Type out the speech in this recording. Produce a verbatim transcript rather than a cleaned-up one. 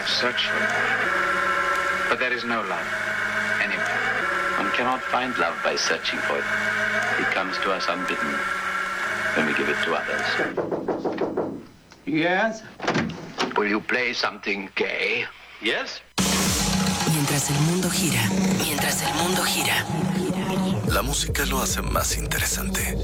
I've searched for it. But there is no love anywhere. One cannot find love by searching for it. It comes to us unbidden when we give it to others. Yes? Will you play something gay? Yes. Mientras el mundo gira, mientras el mundo gira. La música lo hace más interesante.